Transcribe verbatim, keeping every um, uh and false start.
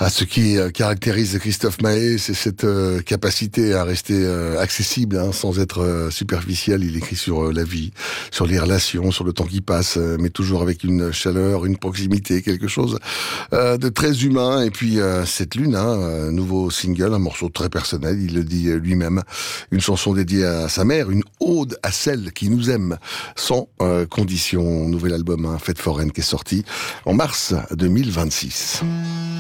Ah, ce qui euh, caractérise Christophe Maé, c'est cette euh, capacité à rester euh, accessible, hein, sans être euh, superficiel. Il écrit sur euh, la vie, sur les relations, sur le temps qui passe, euh, mais toujours avec une chaleur, une proximité, quelque chose euh, de très humain. Et puis euh, cette lune, hein, un nouveau single, un morceau très personnel, il le dit lui-même, une chanson dédiée à sa mère, une ode à celle qui nous aime sans euh, condition. Nouvel album, hein, Fête foraine, qui est sorti en mars deux mille vingt-six.